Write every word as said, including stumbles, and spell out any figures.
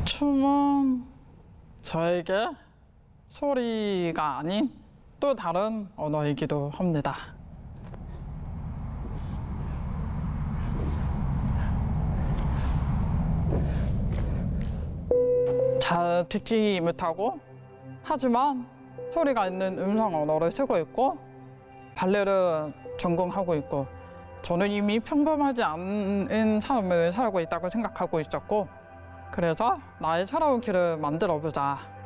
춤은 저에게 소리가 아닌 또 다른 언어이기도 합니다. 잘 듣지 못하고 하지만 소리가 있는 음성 언어를 쓰고 있고 발레를 전공하고 있고 저는 이미 평범하지 않은 삶을 살고 있다고 생각하고 있었고 그래서 나의 새로운 길을 만들어 보자